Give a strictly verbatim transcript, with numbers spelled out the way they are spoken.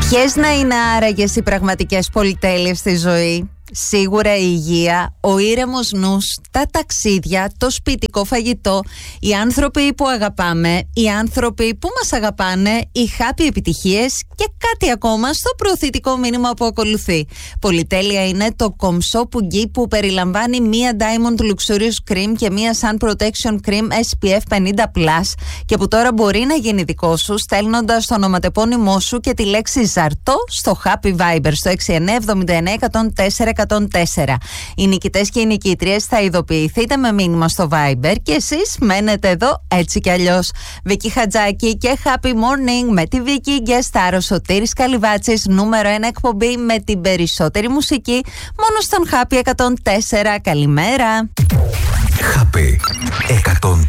Ποιες να είναι άραγες οι πραγματικές πολυτέλειες στη ζωή? Σίγουρα η υγεία, ο ήρεμος νους, τα ταξίδια, το σπιτικό φαγητό, οι άνθρωποι που αγαπάμε, οι άνθρωποι που μας αγαπάνε, οι happy επιτυχίες και κάτι ακόμα στο προωθητικό μήνυμα που ακολουθεί. Πολυτέλεια είναι το κομψό πουγγί που περιλαμβάνει μία Diamond Luxurious Cream και μία Sun Protection Cream ες πι εφ πενήντα πλας και που τώρα μπορεί να γίνει δικό σου στέλνοντας το ονοματεπώνυμό σου και τη λέξη Ζαρτό στο Happy Viber στο έξι εννιά εβδομήντα εννιά εκατόν τέσσερα εκατόν τέσσερα. Οι νικητές και οι νικήτριες θα ειδοποιηθείτε με μήνυμα στο Viber και εσείς μένετε εδώ έτσι κι αλλιώς. Βίκη Χατζάκη και Happy Morning με τη Βίκη και Στάρο Σωτήρης Καλυβάτσης, νούμερο ένα εκπομπή με την περισσότερη μουσική μόνο στον Happy εκατόν τέσσερα. Καλημέρα. Happy εκατόν